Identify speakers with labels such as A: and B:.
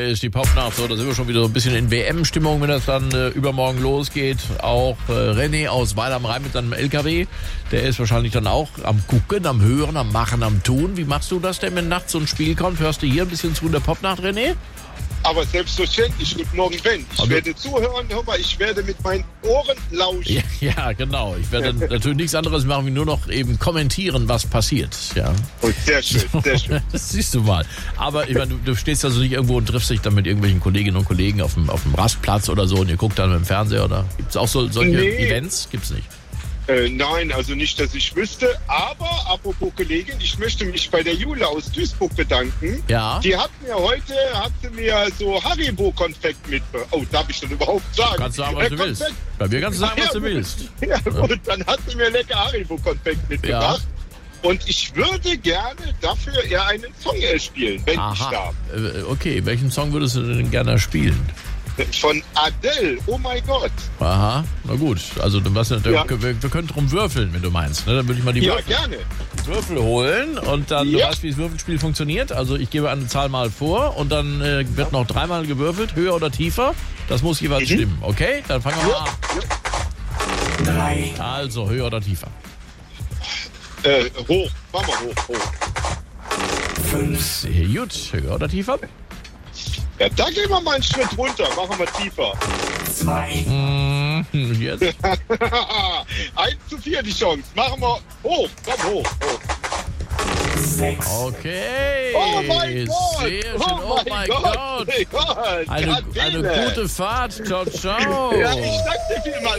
A: ist die Popnacht. So, da sind wir schon wieder so ein bisschen in WM-Stimmung, wenn das dann übermorgen losgeht. Auch René aus Weil am Rhein mit seinem LKW, der ist wahrscheinlich dann auch am Gucken, am Hören, am Machen, am Tun. Wie machst du das denn, wenn nachts so ein Spiel kommt? Hörst du hier ein bisschen zu in der Popnacht, René?
B: Aber selbstverständlich, guten Morgen, Ben. Ich werde zuhören, hör mal, ich werde mit meinen Ohren lauschen.
A: Ja, genau. Ich werde natürlich nichts anderes machen, wie nur noch eben kommentieren, was passiert. Ja.
B: Oh, sehr schön, sehr schön.
A: Das siehst du mal. Aber ich meine, du stehst also nicht irgendwo und triffst dich dann mit irgendwelchen Kolleginnen und Kollegen auf dem Rastplatz oder so und ihr guckt dann im Fernseher, oder? Gibt es auch solche Events? Gibt's nicht.
B: Nein, also nicht, dass ich wüsste. Aber, apropos Kollegin, ich möchte mich bei der Jule aus Duisburg bedanken.
A: Ja.
B: Die hat sie mir so Haribo-Konfekt mitgebracht. Oh, darf ich das überhaupt sagen?
A: Kannst du sagen, was du willst. Bei mir kannst du sagen, was du willst.
B: Ja, und dann hat sie mir lecker Haribo-Konfekt mitgebracht. Ja. Und ich würde gerne dafür eher einen Song spielen, wenn ich darf.
A: Okay, welchen Song würdest du denn gerne spielen?
B: Von Adele, oh mein Gott.
A: Aha, na gut. Also wir können drum würfeln, wenn du meinst. Ne? Dann würde ich mal die Würfel holen und dann, du weißt, wie das Würfelspiel funktioniert. Also ich gebe eine Zahl mal vor und dann wird noch dreimal gewürfelt, höher oder tiefer. Das muss jeweils stimmen, okay? Dann fangen wir mal an. 3. Also höher oder tiefer?
B: Hoch, machen wir hoch.
A: 5. Gut, höher oder tiefer?
B: Ja, da gehen wir mal einen Schritt runter. Machen wir tiefer.
A: 2. Jetzt.
B: 1:4 die Chance. Machen wir hoch. Komm, hoch.
A: 6. Okay.
B: Oh mein Gott.
A: Sehr schön. Oh mein Gott. Eine gute Fahrt. Ciao, ciao.
B: Ja, ich danke dir vielmals.